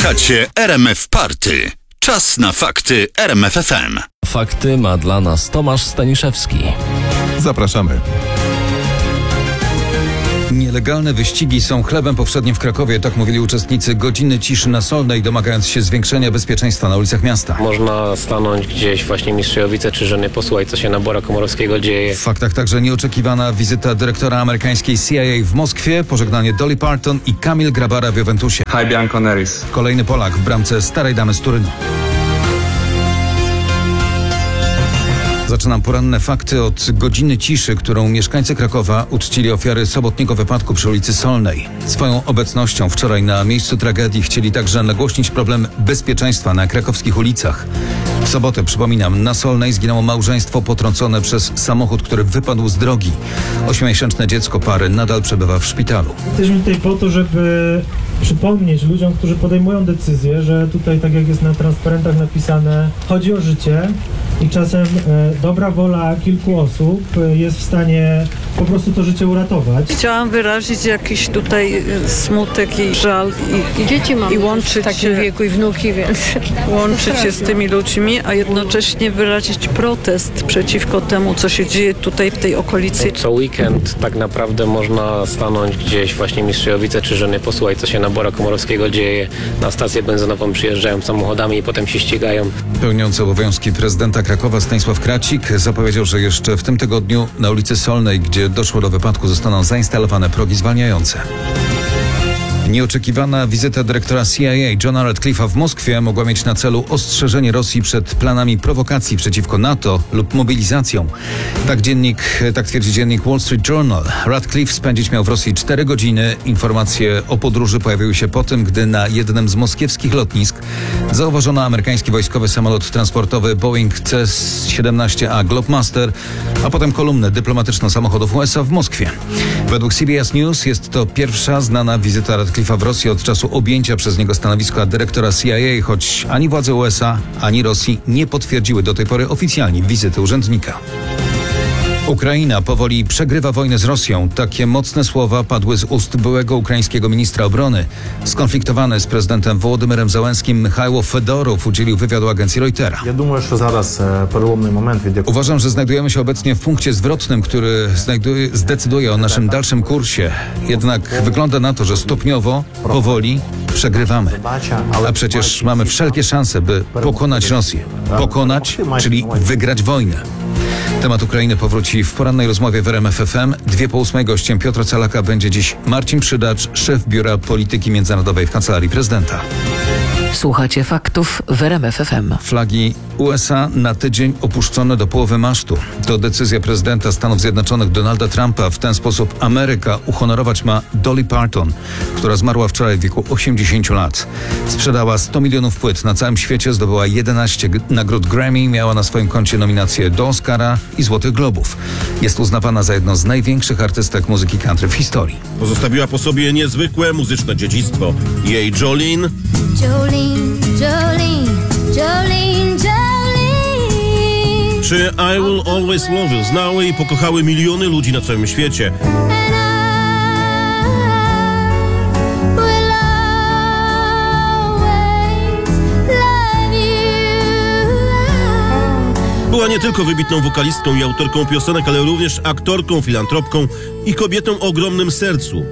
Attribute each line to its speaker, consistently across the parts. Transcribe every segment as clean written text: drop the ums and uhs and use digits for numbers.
Speaker 1: Słuchacie RMF Party. Czas na fakty RMF FM.
Speaker 2: Fakty ma dla nas Tomasz Staniszewski.
Speaker 3: Zapraszamy. Nielegalne wyścigi są chlebem powszednim w Krakowie, tak mówili uczestnicy godziny ciszy na Solnej, domagając się zwiększenia bezpieczeństwa na ulicach miasta.
Speaker 4: Można stanąć gdzieś właśnie Mistrzejowice czy Żeny, posłuchać, co się na Bora Komorowskiego dzieje.
Speaker 3: W faktach także nieoczekiwana wizyta dyrektora amerykańskiej CIA w Moskwie, pożegnanie Dolly Parton i Kamil Grabara w Juventusie.
Speaker 5: Hi, Bianco Neris.
Speaker 3: Kolejny Polak w bramce Starej Damy z Turynu. Zaczynam poranne fakty od godziny ciszy, którą mieszkańcy Krakowa uczcili ofiary sobotniego wypadku przy ulicy Solnej. Swoją obecnością wczoraj na miejscu tragedii chcieli także nagłośnić problem bezpieczeństwa na krakowskich ulicach. W sobotę, przypominam, na Solnej zginęło małżeństwo potrącone przez samochód, który wypadł z drogi. 8-miesięczne dziecko pary nadal przebywa w szpitalu.
Speaker 6: Jesteśmy tutaj po to, żeby przypomnieć ludziom, którzy podejmują decyzje, że tutaj, tak jak jest na transparentach napisane, chodzi o życie i czasem dobra wola kilku osób jest w stanie po prostu to życie uratować.
Speaker 7: Chciałam wyrazić jakiś tutaj smutek i żal
Speaker 8: dzieci mam
Speaker 7: i łączyć
Speaker 8: w takim wieku i wnuki, więc
Speaker 7: łączyć się z tymi ludźmi, a jednocześnie wyrazić protest przeciwko temu, co się dzieje tutaj w tej okolicy.
Speaker 4: Co weekend tak naprawdę można stanąć gdzieś właśnie Mistrzejowice czy Żeny, posłuchać, co się na Bora Komorowskiego dzieje. Na stację benzynową przyjeżdżają samochodami i potem się ścigają.
Speaker 3: Pełniący obowiązki prezydenta Krakowa Stanisław Kracik zapowiedział, że jeszcze w tym tygodniu na ulicy Solnej, gdzie doszło do wypadku, zostaną zainstalowane progi zwalniające. Nieoczekiwana wizyta dyrektora CIA Johna Ratcliffe'a w Moskwie mogła mieć na celu ostrzeżenie Rosji przed planami prowokacji przeciwko NATO lub mobilizacją. Tak twierdzi dziennik Wall Street Journal. Ratcliffe spędzić miał w Rosji 4 godziny. Informacje o podróży pojawiły się po tym, gdy na jednym z moskiewskich lotnisk zauważono amerykański wojskowy samolot transportowy Boeing C-17A Globemaster, a potem kolumnę dyplomatyczno-samochodów USA w Moskwie. Według CBS News jest to pierwsza znana wizyta Ratcliffe'a w Rosji od czasu objęcia przez niego stanowiska dyrektora CIA, choć ani władze USA, ani Rosji nie potwierdziły do tej pory oficjalnie wizyty urzędnika. Ukraina powoli przegrywa wojnę z Rosją. Takie mocne słowa padły z ust byłego ukraińskiego ministra obrony. Skonfliktowany z prezydentem Wołodymyrem Zełenskim Michajło Fedorow udzielił wywiadu agencji Reutera. Uważam, że znajdujemy się obecnie w punkcie zwrotnym, który zdecyduje o naszym dalszym kursie. Jednak wygląda na to, że stopniowo, powoli przegrywamy. A przecież mamy wszelkie szanse, by pokonać Rosję. Pokonać, czyli wygrać wojnę. Temat Ukrainy powróci w porannej rozmowie w RMF FM. 2:08 gościem Piotra Calaka będzie dziś Marcin Przydacz, szef Biura Polityki Międzynarodowej w Kancelarii Prezydenta.
Speaker 8: słuchacie faktów w RMF FM.
Speaker 3: Flagi USA na tydzień opuszczone do połowy masztu. To decyzja prezydenta Stanów Zjednoczonych Donalda Trumpa. W ten sposób Ameryka uhonorować ma Dolly Parton, która zmarła wczoraj w wieku 80 lat. Sprzedała 100 milionów płyt na całym świecie, zdobyła 11 nagród Grammy, miała na swoim koncie nominacje do Oscara i Złotych Globów. Jest uznawana za jedną z największych artystek muzyki country w historii.
Speaker 9: Pozostawiła po sobie niezwykłe muzyczne dziedzictwo. Jej Jolene, czy I Will Always Love You znały i pokochały miliony ludzi na całym świecie. Była nie tylko wybitną wokalistką i autorką piosenek, ale również aktorką, filantropką i kobietą o ogromnym sercu.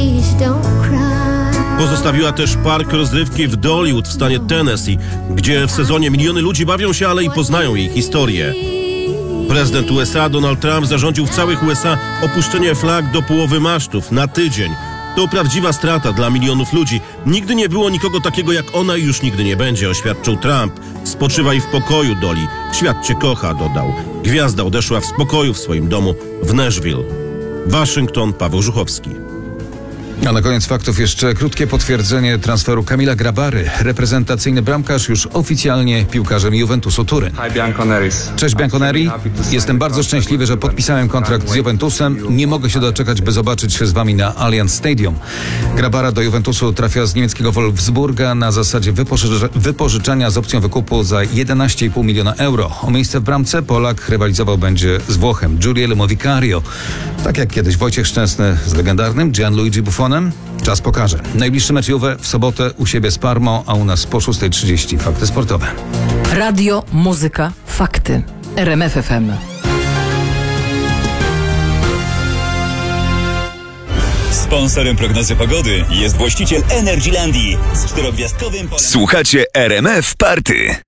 Speaker 9: Pozostawiła też park rozrywki w Dollywood w stanie Tennessee, gdzie w sezonie miliony ludzi bawią się, ale i poznają jej historię. Prezydent USA Donald Trump zarządził w całych USA opuszczenie flag do połowy masztów na tydzień. To prawdziwa strata dla milionów ludzi. Nigdy nie było nikogo takiego jak ona i już nigdy nie będzie, oświadczył Trump. Spoczywaj w pokoju, Dolly. Świat cię kocha, dodał. Gwiazda odeszła w spokoju w swoim domu w Nashville. Waszyngton, Paweł Żuchowski.
Speaker 3: A na koniec faktów jeszcze krótkie potwierdzenie transferu Kamila Grabary. Reprezentacyjny bramkarz już oficjalnie piłkarzem Juventusu Turyn.
Speaker 5: Hi, Bianco Neris.
Speaker 3: Cześć Bianconeri. Jestem bardzo szczęśliwy, że podpisałem kontrakt z Juventusem. Nie mogę się doczekać, by zobaczyć się z wami na Allianz Stadium. Grabara do Juventusu trafia z niemieckiego Wolfsburga na zasadzie wypożyczenia z opcją wykupu za 11,5 miliona euro. O miejsce w bramce Polak rywalizował będzie z Włochem Giulielmo Vicario. Tak jak kiedyś Wojciech Szczęsny z legendarnym Gianluigi Buffonem. mikrofonem? Czas pokaże. Najbliższe mecz Juve w sobotę u siebie z Parmą, a u nas po 6:30. Fakty sportowe.
Speaker 8: Radio, muzyka, fakty. RMF FM.
Speaker 10: Sponsorem prognozy pogody jest właściciel Energylandii z 4-gwiazdkowym...
Speaker 1: Słuchacie RMF Party.